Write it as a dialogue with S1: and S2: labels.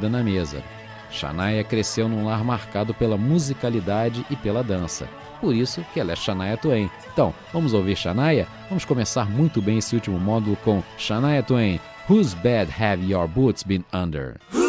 S1: comida na mesa. Shania cresceu num lar marcado pela musicalidade e pela dança. Por isso que ela é Shania Twain. Então, vamos ouvir Shania? Vamos começar muito bem esse último módulo com Shania Twain, Whose Bed Have Your Boots Been Under?